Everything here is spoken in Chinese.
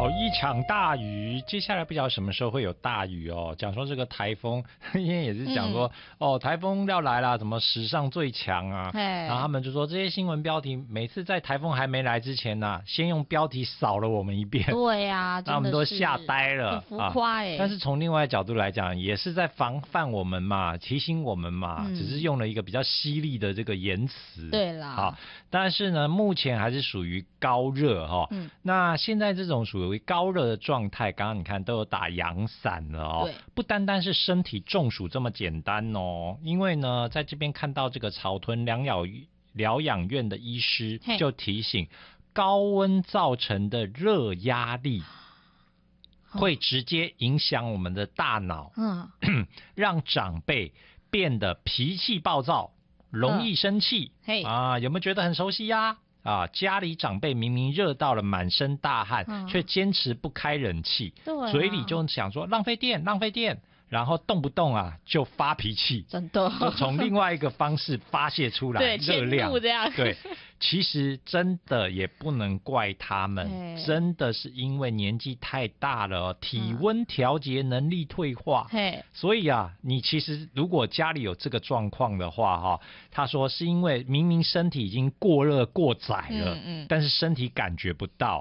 好，一场大雨，接下来不晓得什么时候会有大雨哦。讲说这个台风，因为也是讲说、台风要来啦，怎么史上最强啊？然后他们就说这些新闻标题，每次在台风还没来之前呢、先用标题扫了我们一遍。 对呀、 那我们都吓呆了， 很浮夸但是从另外角度来讲，也是在防范我们嘛，提醒我们嘛，只是用了一个比较犀利的这个言辞。 对啦， 好，但是呢，目前还是属于高热哈。那现在这种属于高热的状态，刚刚你看都有打阳伞了哦。 对， 不单单是身体中暑这么简单哦，因为呢，在这边看到这个草屯疗养院的医师就提醒，高温造成的热压力会直接影响我们的大脑，让长辈变得脾气暴躁，容易生气。有没有觉得很熟悉呀？家里长辈明明热到了满身大汗，却坚持不开冷气，嘴里就想说浪费电，浪费电。然后动不动就发脾气， 真的， 就从另外一个方式发泄出来热量， 这样。 对，其实真的也不能怪他们，真的是因为年纪太大了，体温调节能力退化，所以你其实如果家里有这个状况的话，他说是因为明明身体已经过热过载了，但是身体感觉不到。